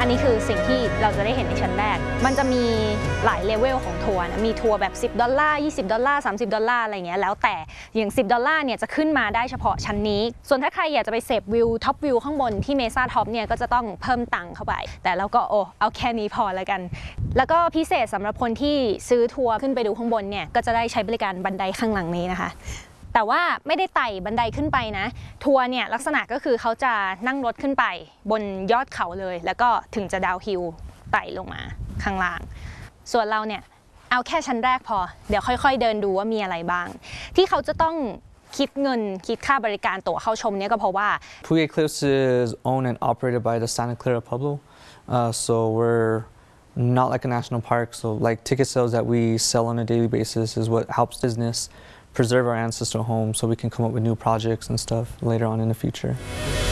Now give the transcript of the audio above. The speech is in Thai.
นนี้คือสิ่งที่เราจะได้เห็นในชั้นแรกมันจะมีหลายเลเวลของทัวร์นะมีทัวร์แบบ$10 $20 $30อะไรเงี้ยแล้วแต่อย่าง$10เนี่ยจะขึ้นมาได้เฉพาะชั้นนี้ส่วนถ้าใครอยากจะไปเสพวิวท็อปวิวข้างบนที่เมซ่าท็อปเนี่ยก็จะต้องเพิ่มตังค์เข้าไปแต่เราก็เอาแค่นี้พอแล้วกันแล้วก็พิเศษสำหรับคนที่ซื้อทัวร์ขึ้นไปดูข้างบนเนี่ยก็จะได้ใช้บริการบันไดข้างหลังนี้นะคะแต่ว่าไม่ได้ไต่บันไดขึ้นไปนะทัวร์เนี่ยลักษณะก็คือเขาจะนั่งรถขึ้นไปบนยอดเขาเลยแล้วก็ถึงจะดาวฮิลไต่ลงมาข้างล่างส่วนเราเนี่ยเอาแค่ชั้นแรกพอเดี๋ยวค่อยๆเดินดูว่ามีอะไรบ้างที่เขาจะต้องคิดเงินคิดค่าบริการตั๋วเข้าชมเนี่ยก็เพราะว่า Puya Cliffs is owned and operated by the Santa Clara Pueblo, so we're not like a national park. So like ticket sales that we sell on a daily basis is what helps business preserve our ancestral home so we can come up with new projects and stuff later on in the future.